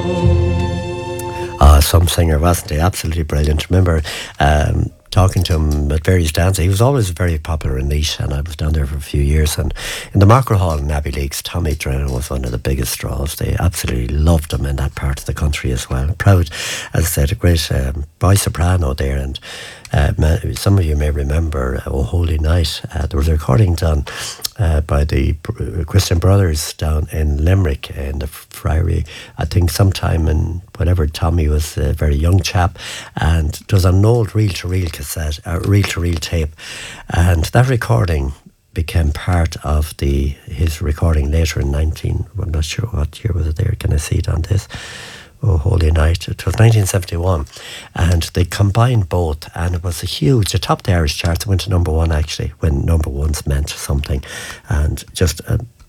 Some singer, wasn't he? Absolutely brilliant. Remember talking to him at various dances. He was always very popular in Laois, and I was down there for a few years. And in the Macro Hall in Abbey Leaks, Tommy Drennan was one of the biggest draws. They absolutely loved him in that part of the country as well. Proud, as I said, a great boy soprano there. And some of you may remember Oh Holy Night. There was a recording done by the Christian Brothers down in Limerick in the Friary, I think sometime in whatever. Tommy was a very young chap, and it was an old reel-to-reel cassette, reel-to-reel tape, and that recording became part of his recording later in I'm not sure what year was it there, can I see it on this? Oh Holy Night. It was 1971, and they combined both, and it was it topped the Irish charts. It went to number one actually, when number ones meant something, and just